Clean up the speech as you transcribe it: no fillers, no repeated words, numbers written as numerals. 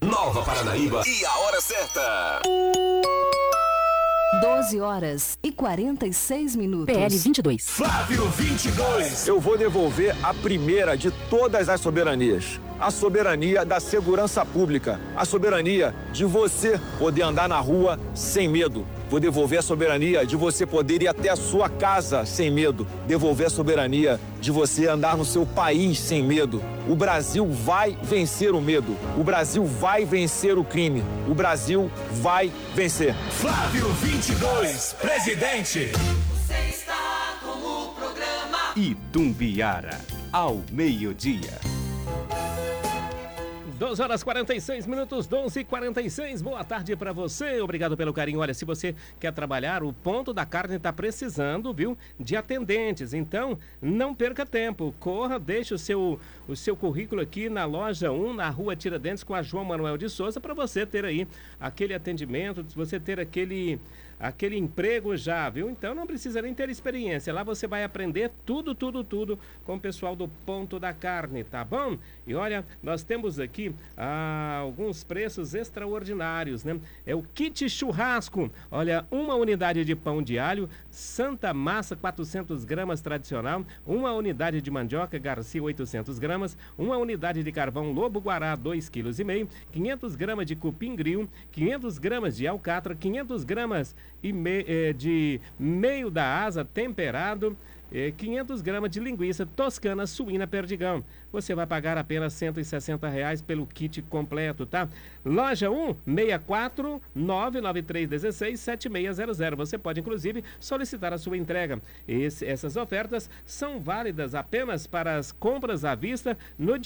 Nova Paranaíba e a hora certa. 12h46. PL 22. Flávio 22. Eu vou devolver a primeira de todas as soberanias. A soberania da segurança pública. A soberania de você poder andar na rua sem medo. Vou devolver a soberania de você poder ir até a sua casa sem medo. Devolver a soberania de você andar no seu país sem medo. O Brasil vai vencer o medo. O Brasil vai vencer o crime. O Brasil vai vencer. Flávio 22, presidente. Você está com o programa Itumbiara, ao meio-dia. 12h46, 12h46. Boa tarde para você. Obrigado pelo carinho. Olha, se você quer trabalhar, o Ponto da Carne está precisando, viu, de atendentes. Então, não perca tempo. Corra, deixe o seu currículo aqui na loja 1, na rua Tiradentes, com a João Manuel de Souza, para você ter aí aquele atendimento, você ter aquele emprego já, viu? Então não precisa nem ter experiência. Lá você vai aprender tudo com o pessoal do Ponto da Carne, tá bom? E olha, nós temos aqui alguns preços extraordinários, né? É o kit churrasco. Olha, uma unidade de pão de alho Santa Massa 400 gramas tradicional, uma unidade de mandioca Garcia 800 gramas, uma unidade de carvão Lobo Guará 2,5 kg, 500 gramas de cupim grill, 500 gramas de alcatra, 500 gramas de meio da asa temperado, 500 gramas de linguiça toscana suína perdigão. Você vai pagar apenas R$ 160 pelo kit completo, tá? Loja 1, 64 99316 7600. Você pode, inclusive, solicitar a sua entrega. Essas ofertas são válidas apenas para as compras à vista no